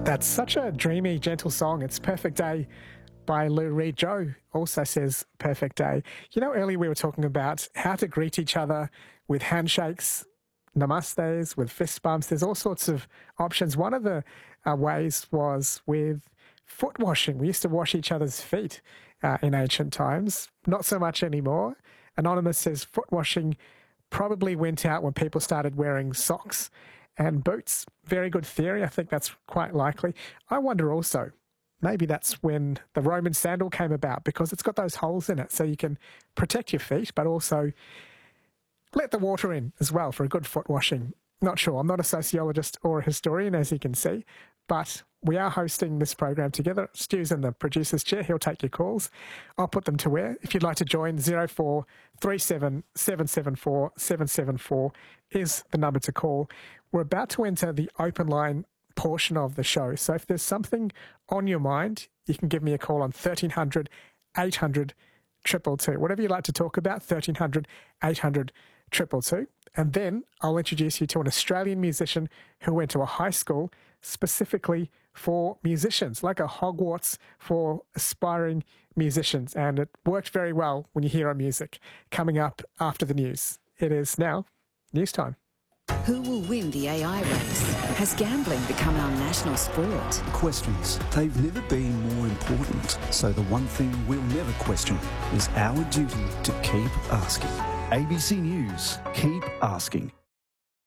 That's such a dreamy, gentle song. It's Perfect Day by Lou Reed. Joe also says Perfect Day. You know, earlier we were talking about how to greet each other with handshakes, namastes, with fist bumps. There's all sorts of options. One of the ways was with foot washing. We used to wash each other's feet in ancient times. Not so much anymore. Anonymous says foot washing probably went out when people started wearing socks and boots. Very good theory. I think that's quite likely. I wonder also, maybe that's when the Roman sandal came about, because it's got those holes in it so you can protect your feet, but also let the water in as well for a good foot washing. Not sure. I'm not a sociologist or a historian, as you can see, but we are hosting this program together. Stu's in the producer's chair. He'll take your calls. I'll put them to air. If you'd like to join, 0437 774 774 is the number to call. We're about to enter the open line portion of the show. So if there's something on your mind, you can give me a call on 1300 800 222. Whatever you'd like to talk about, 1300 800 222. And then I'll introduce you to an Australian musician who went to a high school specifically for musicians, like a Hogwarts for aspiring musicians. And it worked very well when you hear our music. Coming up after the news. It is now news time. Who will win the AI race? Has gambling become our national sport? Questions. They've never been more important. So the one thing we'll never question is our duty to keep asking. ABC News. Keep asking.